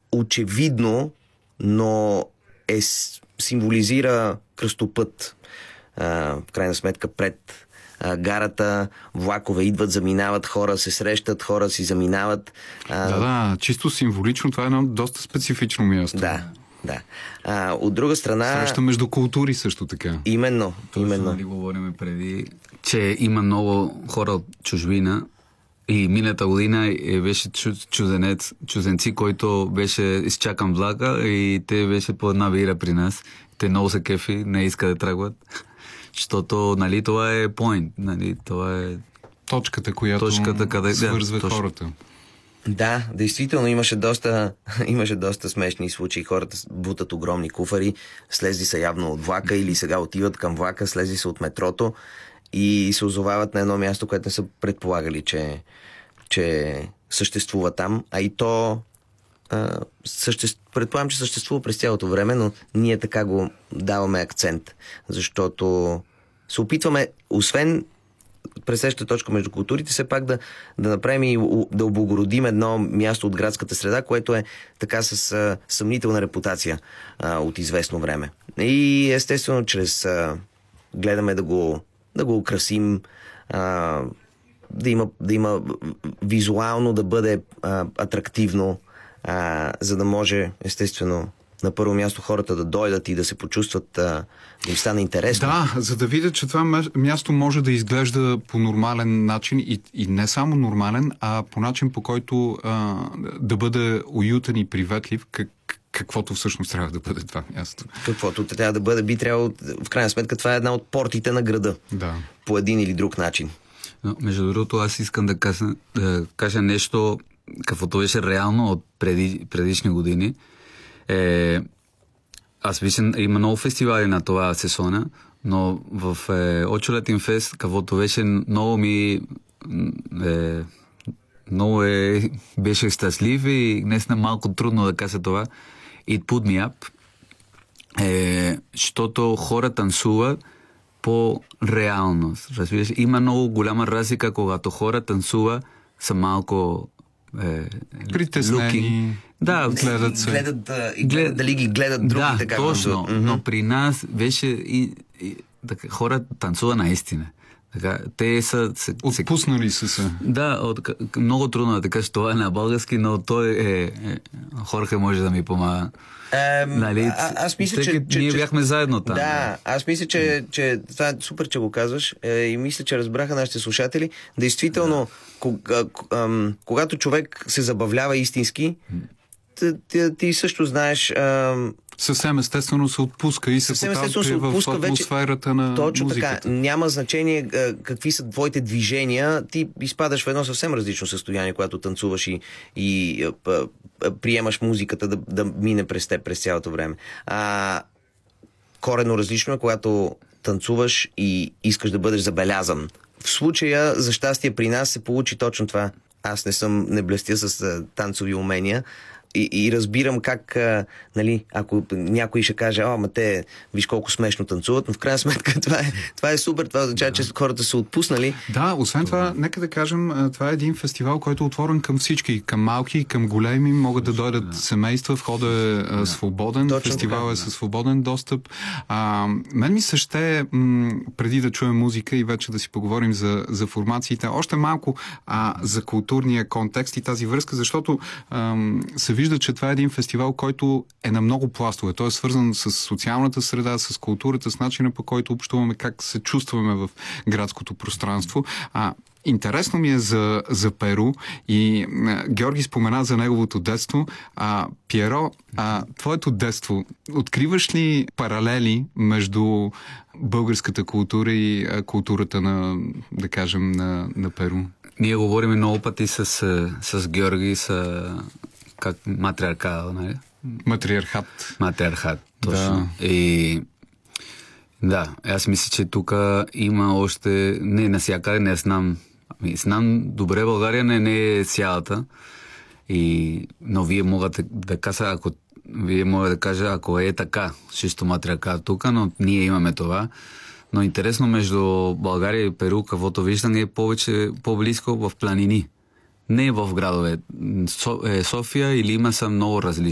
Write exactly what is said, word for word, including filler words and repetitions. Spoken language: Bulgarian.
очевидно, но е, символизира кръстопът. А, в крайна сметка пред а, гарата влакове идват, заминават, хора се срещат, хора си заминават. А... Да, да, чисто символично това е едно доста специфично място. Да, да. А, от друга страна... Среща между култури също така. Именно, Точно, именно. Нали говорим преди, че има много хора от чужбина и миналата година е, беше чужденец, чужденци, който беше изчакан влака и те беше по една бира при нас. Те много се кефи, не иска да тръгват. Защото, нали, това е point, нали, това е... Точката, която Точката, къде... свързва да, хората. Да, действително имаше доста, имаше доста смешни случаи. Хората бутат огромни куфари, слезли са явно от влака или сега отиват към влака, слезли са от метрото и се озовават на едно място, което не са предполагали, че, че съществува там. А и то а, съществ... предполагам, че съществува през цялото време, но ние така го даваме акцент, защото се опитваме, освен пресеща точка между културите, все пак да, да направим и да облагородим едно място от градската среда, което е така с а, съмнителна репутация а, от известно време. И естествено, чрез а, гледаме да го, да го украсим, а, да, има, да има визуално да бъде а, атрактивно, а, за да може естествено на първо място хората да дойдат и да се почувстват, а, да им стане интересно. Да, за да видят, че това място може да изглежда по нормален начин и, и не само нормален, а по начин, по който а, да бъде уютен и приветлив, как, каквото всъщност трябва да бъде това място. Каквото трябва да бъде, би трябвало, в крайна сметка, това е една от портите на града. Да. По един или друг начин. Но, между другото, аз искам да кажа, да кажа нещо, каквото беше реално от преди, предишни години. Е, аз виждам, има много фестивали на това сезона, но в е, Очолетин фест, каквото беше много ми е, много е, беше щастлив и наистина малко трудно да кажа това. It put me up. Е, защото хора танцуват по реалност. Разбираш? Има много голяма разлика, когато хора танцуват са малко е, притеснени. Да, гледат се. Гледат, да, и гледат дали ги гледат другите. Да, точно. Mm-hmm. Но при нас беше и, и така, хора танцува наистина. Така, те са... Се, отпуснали са се. Да, от, много трудно да така, че това е на български, но той е... е Хорхе може да ми помага. Ем, нали, а, аз мисля, че, че... Ние бяхме заедно там. Да, аз мисля, че, че това е супер, че го казваш е, и мисля, че разбраха нашите слушатели. Действително, да. кога, ам, когато човек се забавлява истински, ти, ти, ти също знаеш... Ам, съвсем естествено се отпуска и се потапя в атмосферата на точно музиката. Така. Няма значение а, какви са твоите движения. Ти изпадаш в едно съвсем различно състояние, когато танцуваш и, и а, а, приемаш музиката да, да мине през теб през цялото време. А, коренно различно е, когато танцуваш и искаш да бъдеш забелязан. В случая, за щастие при нас се получи точно това. Аз не съм, не блестя с а, танцови умения, И, и разбирам как, а, нали, ако някой ще каже, а, ма те, виж колко смешно танцуват, но в крайна сметка това е, това е супер, това означава, че хората са отпуснали. Да, освен това, нека да кажем, това е един фестивал, който е отворен към всички, към малки, към големи, могат да дойдат да. семейства, входа е да. свободен, точно фестивал така, е със свободен достъп. А, мен ми се ще, м- преди да чуем музика и вече да си поговорим за, за формациите, още малко а, за културния контекст и тази връзка, защото ам, се вижда, че това е един фестивал, който е на много пластове. Той е свързан с социалната среда, с културата, с начина, по който общуваме, как се чувстваме в градското пространство. А интересно ми е за, за Перу и а, Георги спомена за неговото детство. А, Пиеро, а, твоето детство, откриваш ли паралели между българската култура и а, културата на, да кажем, на, на Перу? Ние говорим много пъти с, с Георги, с как матриархат, нали? Матриархат. Матриархат, точно. Да. И да, аз мисля, че тук има още... Не, насякъде не знам. Знам добре, България не, не е цялата. И... Но вие могат да кажа, ако вие могат да кажа, ако е така, чисто матриархат тук, но ние имаме това. Но интересно между България и Перу, каквото виждам, е повече по-близко в планини. Не в градове. София или има са много различни.